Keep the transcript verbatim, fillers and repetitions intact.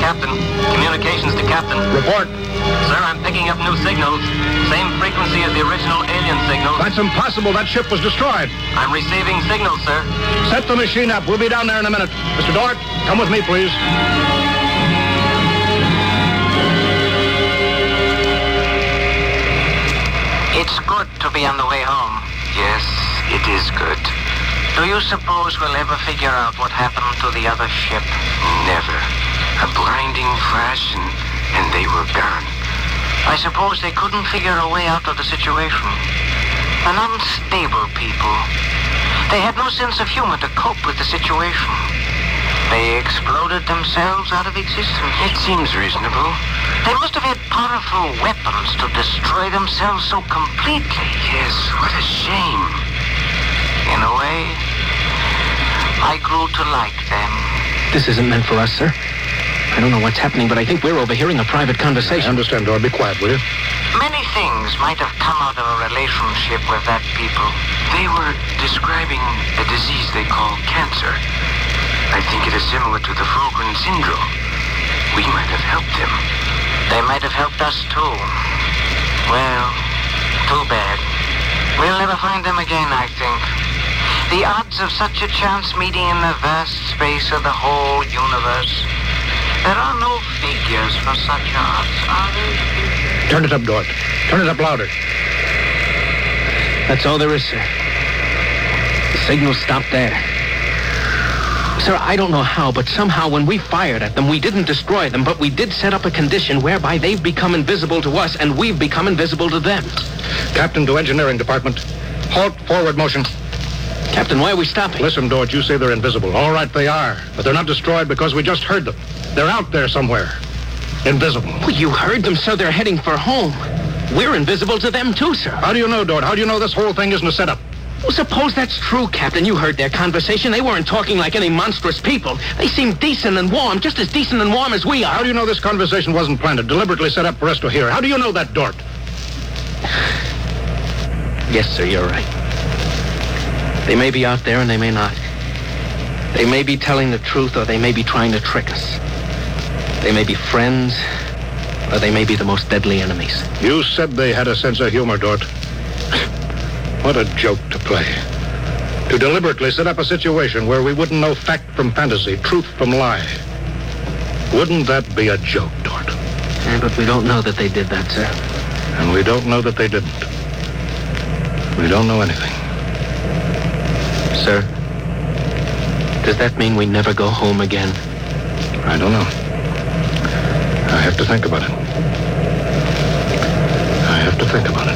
Captain. Communications to Captain. Report. Sir, I'm picking up new signals. Same frequency as the original alien signals. That's impossible. That ship was destroyed. I'm receiving signals, sir. Set the machine up. We'll be down there in a minute. Mister Dort, come with me, please. It's good to be on the way home. Yes, it is good. Do you suppose we'll ever figure out what happened to the other ship? Never. A blinding flash and, and they were gone. I suppose they couldn't figure a way out of the situation. An unstable people. They had no sense of humor to cope with the situation. They exploded themselves out of existence. It seems reasonable. They must have had powerful weapons to destroy themselves so completely. Yes, what a shame. In a way, I grew to like them. This isn't meant for us, sir. I don't know what's happening, but I think we're overhearing a private conversation. I understand, Dort. Be quiet, will you? Many things might have come out of a relationship with that people. They were describing a disease they call cancer. I think it is similar to the Fulgren syndrome. We might have helped him. They might have helped us too. Well, too bad. We'll never find them again, I think. The odds of such a chance meeting in the vast space of the whole universe. There are no figures for such odds, are there? Turn it up, Dort. Turn it up louder. That's all there is, sir. The signal stopped there. Sir, I don't know how, but somehow when we fired at them, we didn't destroy them, but we did set up a condition whereby they've become invisible to us and we've become invisible to them. Captain to Engineering Department. Halt forward motion. Captain, why are we stopping? Listen, Dort, you say they're invisible. All right, they are. But they're not destroyed because we just heard them. They're out there somewhere. Invisible. Well, you heard them, sir. They're heading for home. We're invisible to them, too, sir. How do you know, Dort? How do you know this whole thing isn't a setup? Well, suppose that's true, Captain. You heard their conversation. They weren't talking like any monstrous people. They seemed decent and warm, just as decent and warm as we are. How do you know this conversation wasn't planned, deliberately set up for us to hear? How do you know that, Dort? Yes, sir, you're right. They may be out there and they may not. They may be telling the truth or they may be trying to trick us. They may be friends or they may be the most deadly enemies. You said they had a sense of humor, Dort. What a joke to play. To deliberately set up a situation where we wouldn't know fact from fantasy, truth from lie. Wouldn't that be a joke, Dort? Yeah, but we don't know that they did that, sir. And we don't know that they didn't. We don't know anything. Sir, does that mean we never go home again? I don't know. I have to think about it. I have to think about it.